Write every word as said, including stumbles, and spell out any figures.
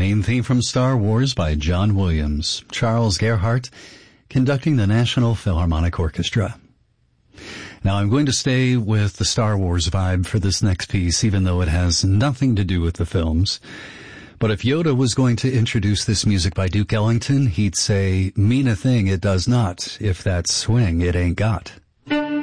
main theme from Star Wars by John Williams, Charles Gerhardt, conducting the National Philharmonic Orchestra. Now, I'm going to stay with the Star Wars vibe for this next piece, even though it has nothing to do with the films. But if Yoda was going to introduce this music by Duke Ellington, he'd say, "Mean a thing it does not, if that swing it ain't got."